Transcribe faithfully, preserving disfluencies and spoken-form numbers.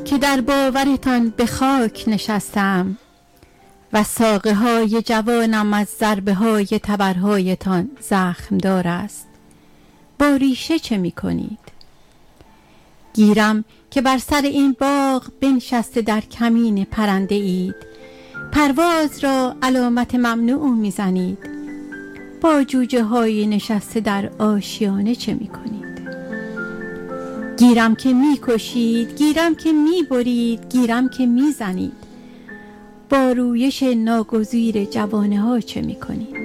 که در باورتان به خاک نشستم و ساقه های جوانم از ضربه های تبرهایتان زخم دار است. با ریشه چه می کنید؟ گیرم که بر سر این باغ بنشسته در کمین پرنده اید، پرواز را علامت ممنوع می زنید. با جوجه های نشسته در آشیانه چه می کنید؟ گیرم که می کشید، گیرم که می برید، گیرم که می زنید. با رویش ناگزیر جوانه ها چه می کنید؟